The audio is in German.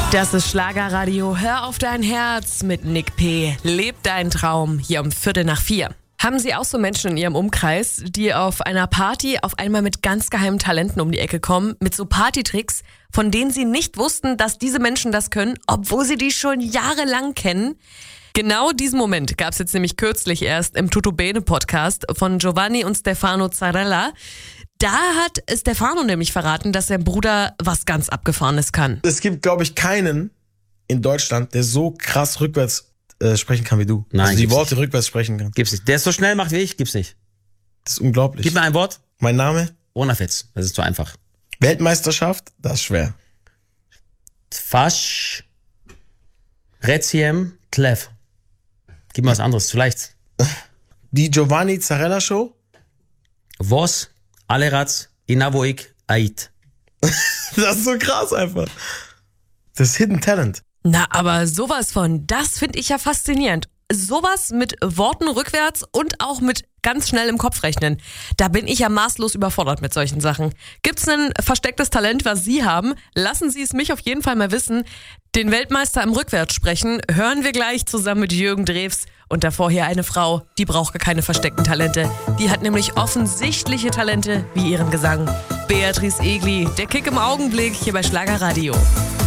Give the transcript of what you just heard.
Das ist Schlagerradio. Hör auf dein Herz mit Nick P. Leb deinen Traum hier um 3:45. Haben Sie auch so Menschen in Ihrem Umkreis, die auf einer Party auf einmal mit ganz geheimen Talenten um die Ecke kommen, mit so Partytricks, von denen Sie nicht wussten, dass diese Menschen das können, obwohl Sie die schon jahrelang kennen? Genau diesen Moment gab es jetzt nämlich kürzlich erst im Tutto Bene Podcast von Giovanni und Stefano Zarella. Da hat Stefano nämlich verraten, dass sein Bruder was ganz Abgefahrenes kann. Es gibt, glaube ich, keinen in Deutschland, der so krass rückwärts sprechen kann wie du. Nein, also die Worte nicht. Rückwärts sprechen kann. Gibt's nicht. Der es so schnell macht wie ich, gibt's nicht. Das ist unglaublich. Gib mir ein Wort. Mein Name? Ohne Witz. Das ist zu einfach. Weltmeisterschaft? Das ist schwer. Fasch, Reziem, Tlev. Gib mir was anderes, vielleicht. Die Giovanni Zarella Show? Vos, Aleratz, Inavoik, Ait. Das ist so krass einfach. Das ist Hidden Talent. Na, aber sowas von, das finde ich ja faszinierend. Sowas mit Worten rückwärts und auch mit ganz schnell im Kopf rechnen. Da bin ich ja maßlos überfordert mit solchen Sachen. Gibt's ein verstecktes Talent, was Sie haben? Lassen Sie es mich auf jeden Fall mal wissen. Den Weltmeister im Rückwärtssprechen hören wir gleich zusammen mit Jürgen Drews. Und davor hier eine Frau, die braucht gar keine versteckten Talente. Die hat nämlich offensichtliche Talente wie ihren Gesang. Beatrice Egli, der Kick im Augenblick hier bei Schlagerradio.